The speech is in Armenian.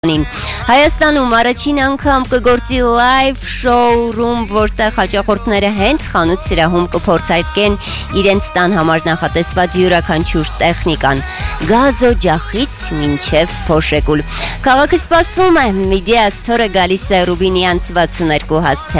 Հայաստանում առաջին անգամ կգործի լայվ շոուրում, որտեղ հաճախորդները հենց խանութ սրահում կփորձարկեն իրենց տան համար նախատեսված յուրաքանչյուր տեխնիկան, գազօջախից մինչև փոշեկուլ։ Քաղաքը սպասում է, Միդիա Սթորը գալիս է Ռուբինյան 62 հասցե